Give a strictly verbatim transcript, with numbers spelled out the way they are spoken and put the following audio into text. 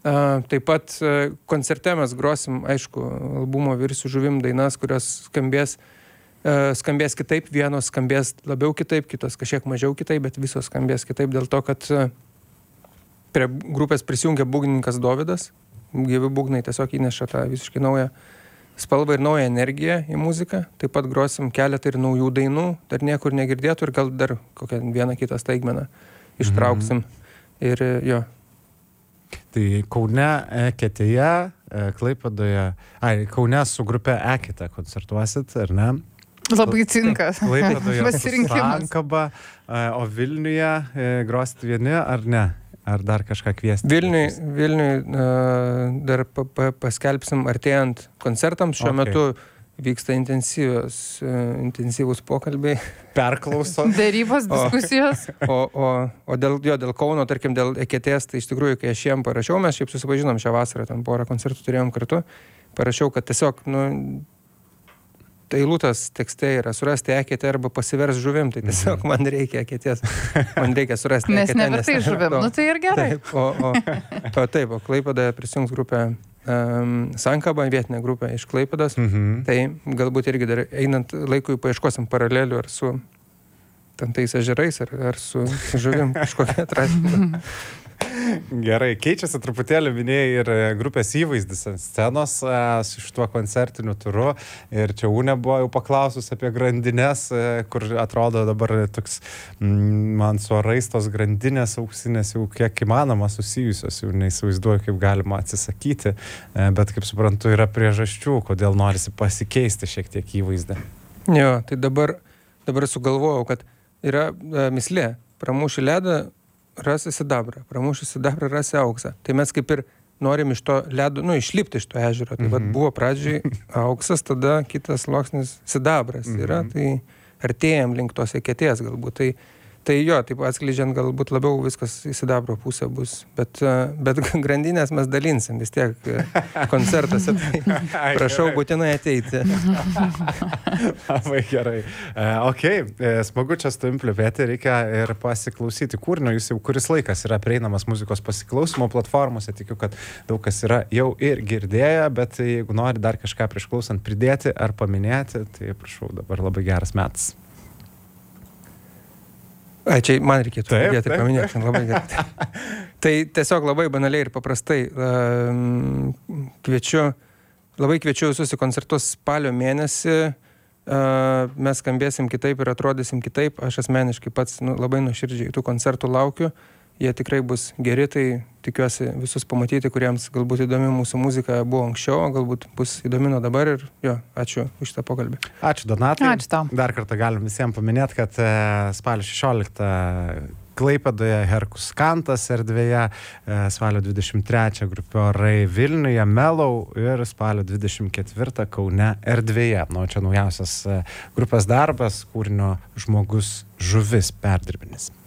Taip pat koncerte mes grosim, aišku, albumo Virsiu žuvim dainas, kurios skambės, skambės kitaip, vienos skambės labiau kitaip, kitos kažkiek mažiau kitaip, bet visos skambės kitaip dėl to, kad prie grupės prisijungia būgnininkas Dovydas. Gyvi būgnai tiesiog įneša tą visiškai naują spalvą ir naują energiją į muziką. Taip pat grosim keletą ir naujų dainų, dar niekur negirdėtų ir gal dar kokią vieną kitą staigmeną ištrauksim. Mhm. Ir jo. Tai Kaune, Eketėje, Klaipėdoje, ai, Kaune su grupe Eketė koncertuosit, ar ne? Labai tinka. Klaipėdoje su Sankaba, o Vilniuje grosit vieni, ar ne? Ar dar kažką kviesti? Vilniui, Vilniui uh, dar pa, pa, paskelbsim artėjant koncertams. Šiuo okay. metu vyksta intensyvios, uh, intensyvūs pokalbiai. Perklauso. Dėrybos, diskusijos. O, o, o dėl, jo, dėl Kauno, tarkim, dėl Eketės, tai iš tikrųjų, kai aš jiem parašiau, mes šiaip susipažinom šią vasarą, ten porą koncertų turėjom kartu, parašiau, kad tiesiog, nu, eilutės tekste yra surasti Eketę arba pasivers žuvim, tai tiesiog man reikia Eketės, man reikia surasti Eketę. Nes nevertai nes, žuvim, nu tai ir gerai. Taip, o, o, o taip, o Klaipėdoje prisijungs grupė um, Sankaba, vietinė grupė iš Klaipėdos, mm-hmm. tai galbūt irgi dar einant laikui paieškosim paralelių ar su tais ežerais, ar, ar su žuvim kažkokią atrasti. Gerai, keičiasi truputėlį, minėjai ir grupės įvaizdis ant scenos su šituo koncertiniu turu. Ir čia Unė buvo jau paklausus apie grandinės, kur atrodo dabar toks, man su orais tos grandinės auksinės jau kiek įmanoma susijusios, jau neįsivaizduoju, kaip galima atsisakyti, bet kaip suprantu, yra priežasčių, kodėl norisi pasikeisti šiek tiek įvaizdą. Jo, tai dabar, dabar sugalvojau, kad yra mislė, pramuši ledą, rasi sidabrą, pramuši sidabrą, rasi auksą. Tai mes kaip ir norim iš to ledo, nu, išlipti iš to ežero. Tai mm-hmm. vat buvo pradžiai auksas, tada kitas sluoksnis sidabras mm-hmm. yra, tai artėjam link tos Eketės galbūt. Tai, tai jo, taip atskleidžiant galbūt labiau viskas į sidabro pusę bus. Bet, bet grandinės mes dalinsim vis tiek koncertuose. Tai prašau būtinai ateiti. Labai gerai. Ok, smagu čia su tavim pliupėti, reikia ir pasiklausyti kūrinio. Jūs jau kuris laikas yra prieinamas muzikos pasiklausimo platformose. Tikiu, kad daug kas yra jau ir girdėję, bet jeigu nori dar kažką prieš klausant pridėti ar paminėti, tai prašau, dabar labai geras metas. A, čia man reikėtų pridėti ir paminėti. Labai gerai. Tai tiesiog labai banaliai ir paprastai um, kviečiu, labai kviečiu visus į koncertus spalio mėnesį. Uh, mes skambėsim kitaip ir atrodysim kitaip. Aš asmeniškai pats nu, labai nuoširdžiai tų koncertų laukiu. Jie tikrai bus geri, tai tikiuosi visus pamatyti, kuriems galbūt įdomi mūsų muzika buvo anksčiau, galbūt bus įdomi nuo dabar ir jo, ačiū už šitą pokalbį. Ačiū, Donatai. Ačiū tau. Dar kartą galim visiems paminėti, kad e, spalio šešioliktą Klaipėdoje Herkus Kantas erdvėje, e, spalio dvidešimt trečią grupė Orai Vilniuje, Mellow ir spalio dvidešimt ketvirtą Kaune erdvėje. Nu, čia naujausias e, grupės darbas, kūrinio Žmogus žuvis perdirbinis.